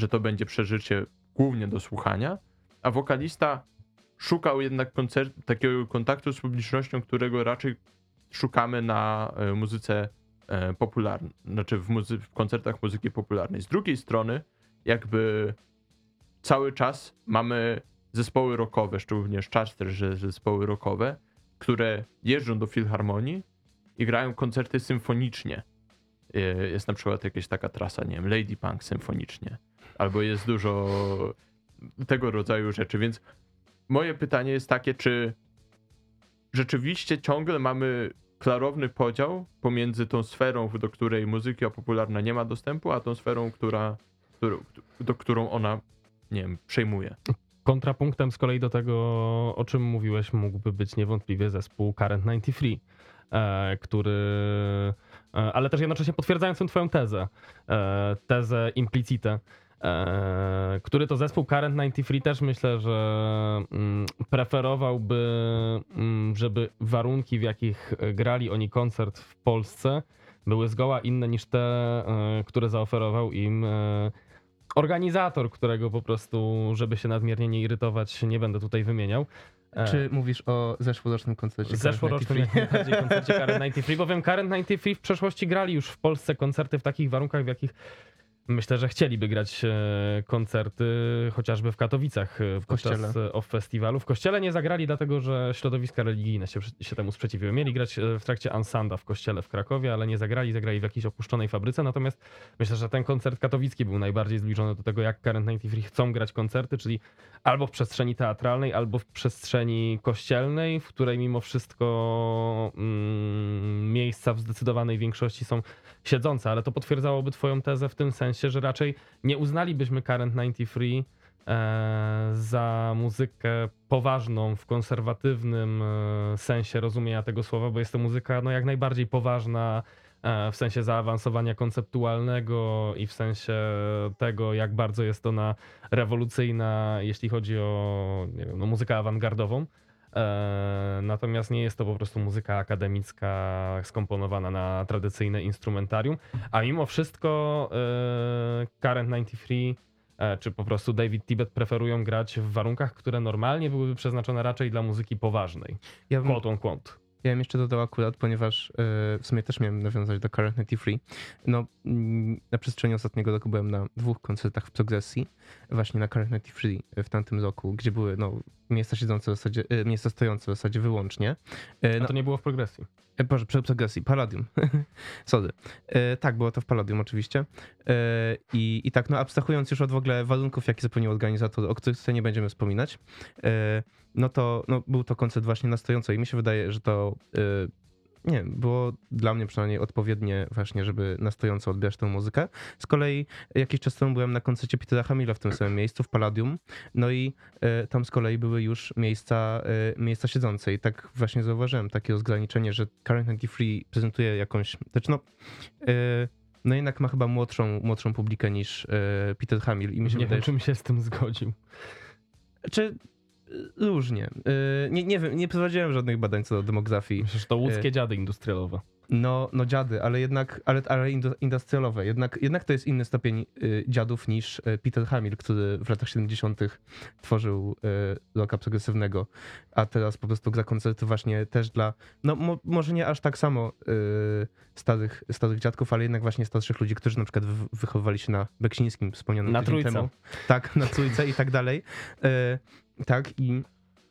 że to będzie przeżycie głównie do słuchania, a wokalista szukał jednak takiego kontaktu z publicznością, którego raczej szukamy na muzyce popularnej, znaczy w koncertach muzyki popularnej. Z drugiej strony jakby cały czas mamy zespoły rockowe, szczególnie Chester, że zespoły rockowe, które jeżdżą do filharmonii i grają koncerty symfonicznie. Jest na przykład jakaś taka trasa, nie wiem, Lady Punk symfonicznie. Albo jest dużo tego rodzaju rzeczy, więc moje pytanie jest takie, czy rzeczywiście ciągle mamy klarowny podział pomiędzy tą sferą, do której muzyka popularna nie ma dostępu, a tą sferą, do którą ona, nie wiem, przejmuje. Kontrapunktem z kolei do tego, o czym mówiłeś, mógłby być niewątpliwie zespół Current 93, który, ale też jednocześnie potwierdzając twoją tezę implicite, który to zespół Current 93 też myślę, że preferowałby, żeby warunki, w jakich grali oni koncert w Polsce, były zgoła inne niż te, które zaoferował im organizator, którego po prostu, żeby się nadmiernie nie irytować, nie będę tutaj wymieniał. Czy mówisz o zeszłorocznym koncercie? Zeszłorocznym jak najbardziej koncercie Current 93, bowiem Current 93 w przeszłości grali już w Polsce koncerty w takich warunkach, w jakich myślę, że chcieliby grać koncerty chociażby w Katowicach podczas OFF Festiwalu. W Kościele nie zagrali, dlatego że środowiska religijne się temu sprzeciwiły. Mieli grać w trakcie Ansanda w Kościele w Krakowie, ale nie zagrali w jakiejś opuszczonej fabryce. Natomiast myślę, że ten koncert katowicki był najbardziej zbliżony do tego, jak Current 93 chcą grać koncerty, czyli albo w przestrzeni teatralnej, albo w przestrzeni kościelnej, w której mimo wszystko miejsca w zdecydowanej większości są siedzące, ale to potwierdzałoby twoją tezę w tym sensie, że raczej nie uznalibyśmy Current 93 za muzykę poważną w konserwatywnym sensie rozumienia tego słowa, bo jest to muzyka jak najbardziej poważna w sensie zaawansowania konceptualnego i w sensie tego, jak bardzo jest ona rewolucyjna, jeśli chodzi o, nie wiem, muzykę awangardową. Natomiast nie jest to po prostu muzyka akademicka skomponowana na tradycyjne instrumentarium, a mimo wszystko Current 93 czy po prostu David Tibet preferują grać w warunkach, które normalnie byłyby przeznaczone raczej dla muzyki poważnej. Quote on quote. Ja bym jeszcze dodał akurat, ponieważ w sumie też miałem nawiązać do Current 93. No, na przestrzeni ostatniego roku byłem na 2 koncertach w Progresji, właśnie na Current 93 w tamtym roku, gdzie były miejsca siedzące w zasadzie, miejsca stojące w zasadzie wyłącznie. A to nie było w Progresji. Boże, Progresji, Palladium. Sorry. Tak, było to w Palladium oczywiście. I tak, abstrahując już od w ogóle warunków, jakie zapewnił organizator, o których tutaj nie będziemy wspominać, był to koncert właśnie na stojąco i mi się wydaje, że to nie wiem, było dla mnie przynajmniej odpowiednie właśnie, żeby na stojąco odbierać tę muzykę. Z kolei jakiś czas temu byłem na koncercie Petera Hamilla w tym samym miejscu, w Palladium, i tam z kolei były już miejsca siedzące i tak właśnie zauważyłem takie rozgraniczenie, że Current 93 prezentuje jakąś, jednak ma chyba młodszą publikę niż Peter Hamill i mi się nie wydaje, wiem, czym się z tym zgodził. Czy różnie. Nie wiem, nie prowadziłem żadnych badań co do demografii. Myślę, że to łódzkie dziady industrialowe. No dziady, ale industrialowe. Jednak to jest inny stopień dziadów niż Peter Hamill, który w latach 70. tworzył rocka progresywnego, a teraz po prostu gra koncerty właśnie też dla, może nie aż tak samo starych dziadków, ale jednak właśnie starszych ludzi, którzy na przykład wychowywali się na Beksińskim, wspomnianym na tydzień Trójce. temu. Tak, na Trójce i tak dalej. Tak i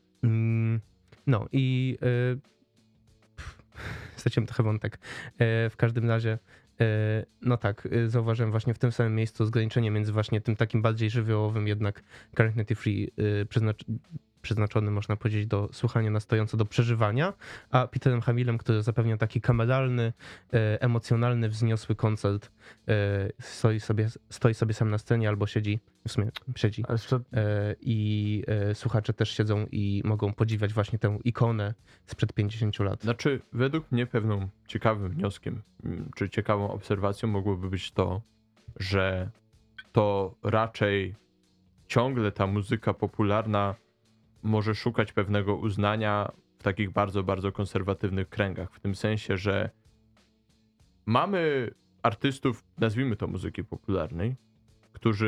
straciłem trochę wątek. W każdym razie, zauważyłem właśnie w tym samym miejscu zgraniczenie między właśnie tym takim bardziej żywiołowym jednak Current 93 przeznaczony, można powiedzieć, do słuchania na stojąco, do przeżywania, a Peterem Hamillem, który zapewnia taki kameralny, emocjonalny, wzniosły koncert, stoi sobie sam na scenie albo siedzi, w sumie siedzi i słuchacze też siedzą i mogą podziwiać właśnie tę ikonę sprzed 50 lat. Znaczy, według mnie pewną ciekawym wnioskiem, czy ciekawą obserwacją mogłoby być to, że to raczej ciągle ta muzyka popularna może szukać pewnego uznania w takich bardzo, bardzo konserwatywnych kręgach. W tym sensie, że mamy artystów, nazwijmy to muzyki popularnej, którzy